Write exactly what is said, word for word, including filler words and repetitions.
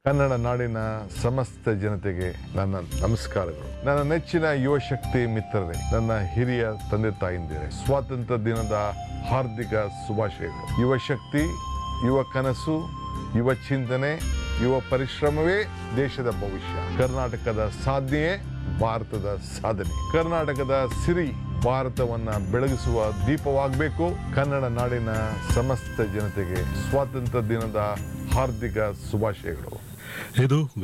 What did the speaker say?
ಕನ್ನಡ ನಾಡಿನ ಸಮಸ್ತ ಜನತೆಗೆ ನನ್ನ ನಮಸ್ಕಾರಗಳು. ನನ್ನ ನೆಚ್ಚಿನ ಯುವ ಶಕ್ತಿ ಮಿತ್ರರೇ, ನನ್ನ ಹಿರಿಯ ತಂದೆ ತಾಯಿಂದಿರೇ, ಸ್ವಾತಂತ್ರ್ಯ ದಿನದ ಹಾರ್ದಿಕ ಶುಭಾಶಯಗಳು. ಯುವ ಶಕ್ತಿ, ಯುವ ಕನಸು, ಯುವ ಚಿಂತನೆ, ಯುವ ಪರಿಶ್ರಮವೇ ದೇಶದ ಭವಿಷ್ಯ. ಕರ್ನಾಟಕದ ಸಾಧನೆಯೇ ಭಾರತದ ಸಾಧನೆ. ಕರ್ನಾಟಕದ ಸಿರಿ ಭಾರತವನ್ನ ಬೆಳಗಿಸುವ ದೀಪವಾಗಬೇಕು. ಕನ್ನಡ ನಾಡಿನ ಸಮಸ್ತ ಜನತೆಗೆ ಸ್ವಾತಂತ್ರ್ಯ ದಿನದ ಹಾರ್ದಿಕ ಶುಭಾಶಯಗಳು. ಇದು